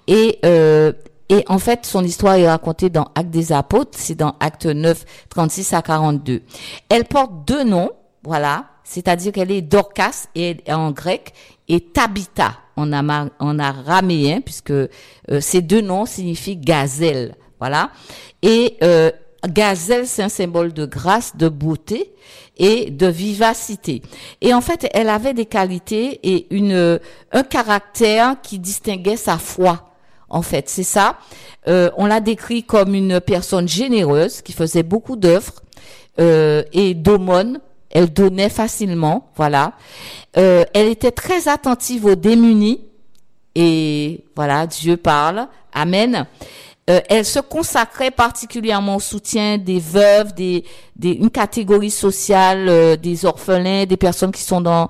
Et en fait, son histoire est racontée dans Actes des Apôtres, c'est dans Actes 9, 36 à 42. Elle porte deux noms, voilà, c'est-à-dire qu'elle est Dorcas et en grec et Tabitha en araméen, puisque ces deux noms signifient gazelle, voilà. Et gazelle, c'est un symbole de grâce, de beauté et de vivacité. Et en fait, elle avait des qualités et un caractère qui distinguait sa foi. En fait, c'est ça. On l'a décrit comme une personne généreuse qui faisait beaucoup d'œuvres et d'aumônes. Elle donnait facilement, voilà. Elle était très attentive aux démunis et voilà, Dieu parle. Amen. Elle se consacrait particulièrement au soutien des veuves, une catégorie sociale, des orphelins, des personnes qui sont dans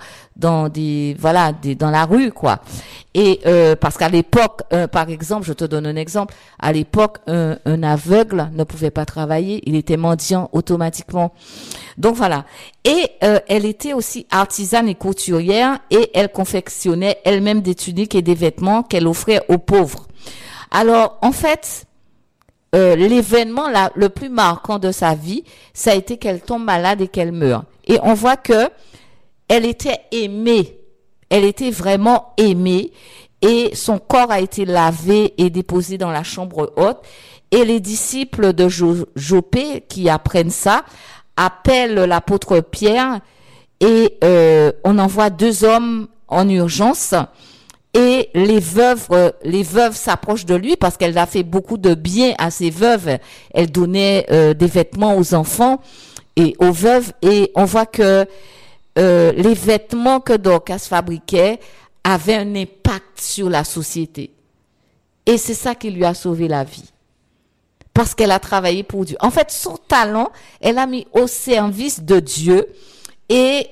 la rue, quoi. Et parce qu'à l'époque, par exemple, je te donne un exemple, à l'époque, un aveugle ne pouvait pas travailler, il était mendiant automatiquement. Donc voilà. Et elle était aussi artisane et couturière et elle confectionnait elle-même des tuniques et des vêtements qu'elle offrait aux pauvres. Alors, en fait, l'événement le plus marquant de sa vie, ça a été qu'elle tombe malade et qu'elle meurt. Et on voit que elle était aimée. Elle était vraiment aimée. Et son corps a été lavé et déposé dans la chambre haute. Et les disciples de Jopé qui apprennent ça appellent l'apôtre Pierre et on envoie deux hommes en urgence. Et les veuves s'approchent de lui parce qu'elle a fait beaucoup de bien à ces veuves. Elle donnait des vêtements aux enfants et aux veuves. Et on voit que les vêtements que Dorcas fabriquait avaient un impact sur la société. Et c'est ça qui lui a sauvé la vie. Parce qu'elle a travaillé pour Dieu. En fait, son talent, elle a mis au service de Dieu. Et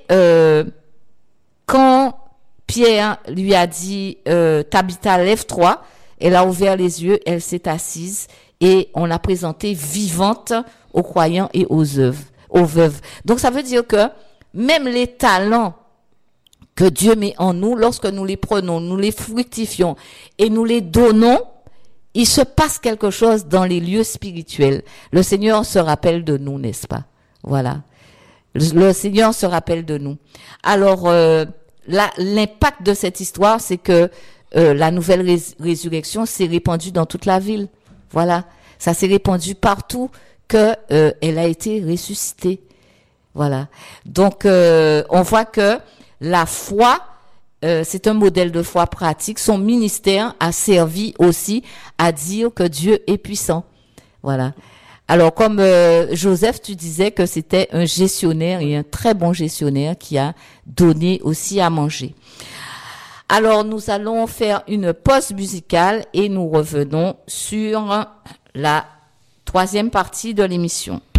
quand Pierre lui a dit Tabitha, lève-toi. Elle a ouvert les yeux, elle s'est assise et on l'a présentée vivante aux croyants et aux veuves. Donc ça veut dire que même les talents que Dieu met en nous, lorsque nous les prenons, nous les fructifions et nous les donnons, il se passe quelque chose dans les lieux spirituels. Le Seigneur se rappelle de nous, n'est-ce pas? Voilà. Le Seigneur se rappelle de nous. Alors, l'impact de cette histoire, c'est que la nouvelle résurrection s'est répandue dans toute la ville. Voilà, ça s'est répandu partout que elle a été ressuscitée. Voilà. Donc on voit que la foi, c'est un modèle de foi pratique. Son ministère a servi aussi à dire que Dieu est puissant. Voilà. Alors, comme Joseph, tu disais que c'était un gestionnaire et un très bon gestionnaire qui a donné aussi à manger. Alors, nous allons faire une pause musicale et nous revenons sur la troisième partie de l'émission.